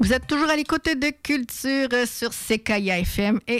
Vous êtes toujours à l'écoute de Culture sur CKIA FM et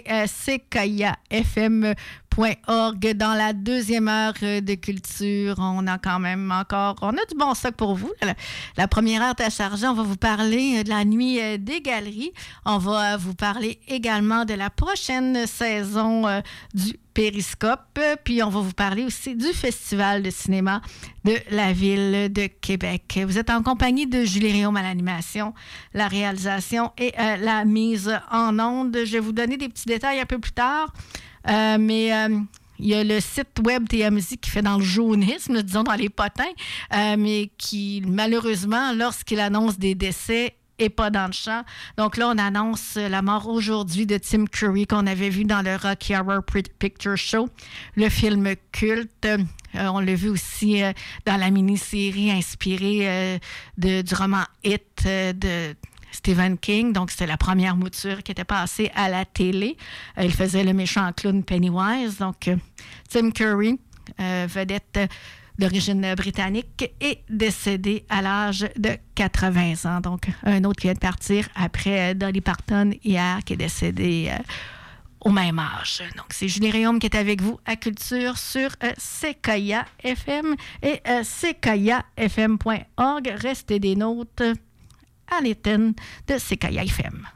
CKIAFM.org. Dans la deuxième heure de Culture, on a quand même on a du bon stock pour vous. La première heure est à charger. On va vous parler de la nuit des galeries. On va vous parler également de la prochaine saison du Périscope. Puis on va vous parler aussi du Festival de cinéma de la Ville de Québec. Vous êtes en compagnie de Julie Réaume à l'animation, la réalisation et la mise en onde. Je vais vous donner des petits détails un peu plus tard, mais il y a le site web TA Musique qui fait dans le jaunisme, disons dans les potins, mais qui, malheureusement, lorsqu'il annonce des décès, et pas dans le champ. Donc là, on annonce la mort aujourd'hui de Tim Curry qu'on avait vu dans le Rocky Horror Picture Show, le film culte. On l'a vu aussi dans la mini-série inspirée du roman It de Stephen King. Donc, c'était la première mouture qui était passée à la télé. Il faisait le méchant clown Pennywise. Donc, Tim Curry, vedette d'origine britannique, est décédé à l'âge de 80 ans. Donc, un autre qui vient de partir après Dolly Parton hier, qui est décédé au même âge. Donc, c'est Julie Réaume qui est avec vous à Culture sur CKIA FM et CKIAFM.org. Restez des nôtres à l'antenne de CKIA FM.